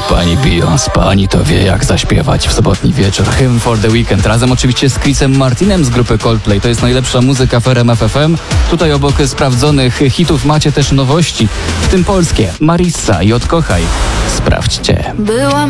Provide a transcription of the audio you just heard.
pani Beyoncé, pani to wie jak zaśpiewać w sobotni wieczór. Hymn for the Weekend. Razem oczywiście z Chrisem Martinem z grupy Coldplay. To jest najlepsza muzyka w RMF FM. Tutaj obok sprawdzonych hitów macie też nowości, w tym polskie. Marissa i Odkochaj. Sprawdźcie. Byłam